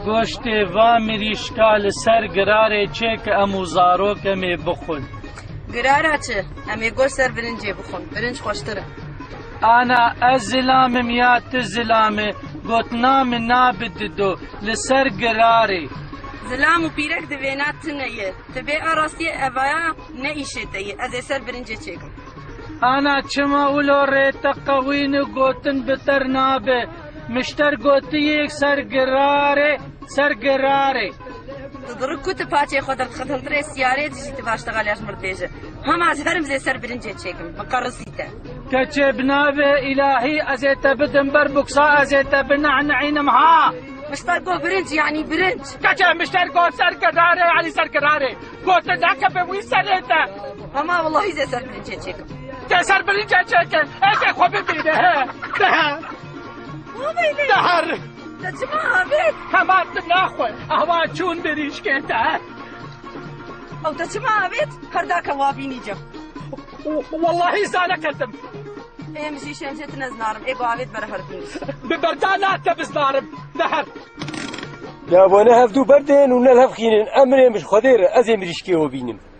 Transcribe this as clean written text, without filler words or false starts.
گۆشتێ وا مریشکا لەسەر گرارێ چێ کە ئەم و زارۆکەمێ بخۆن. گرارە چ؟ ئەمێ گۆشت سەر برنجێ بخۆن، برنج خۆشترە. ئانا ئەس زلامم یا ت زلامێ گوتنا من نابددۆ لەسەر گرارێ. زلام و پیرەک دەوێنات تنەیە، دەبێ ئاڕاستیە ئەڤایە نەئیشێتەیە، ئەزێ سەر برنجێ چێکم. ئانا چما ولۆ ڕێتە قەوین و گوتن بتەر نابێ، مشتەر گوتیەک سەر گرارێ سەر گرارێ. دڕک کوتە پاچێ خۆ دەرخەتەنترێ سیارێ دژیتە باشتەغالیاش مردێژە. هەماز هەرم زێ سەر برنجێ چێکم، بەقەڕسیتە. کەچێ بنابێ ئیلاهی ئەزێتە بدم بەر بوکسا ئەزێتە بنەعنەعینم ها. مشتەر گۆ برنج یعنی برنج. کەچێ مشتەر گۆ سەر گرارێ یعنی سەر گرارێ. گۆتە داکە بێ وی سەرێتە. هەما وەڵڵاهی زێ سەر برنجێ چێکم. تێ سەر برنجێ چێکە ئێکێ خۆ ببینێ هێ. دەهەر. دەچما ئاوێت. هەمان ناخۆی ئەوا چوون بریشکێتە. ئەو دەچما ئاوێت هەرداکە وابینی جەم. واللهی زانە کردم. ئێمژی شێنجێت نەزنارم ئێگۆ ئاوێت بەرە هەربینی. ببەردا ناتە بزنارم دەهەر. دابۆنە هەفتوو بەردێن و نەل هەفخینن ئەمرێ مش خۆدێرە ئەزێ مریشکێوە بینم.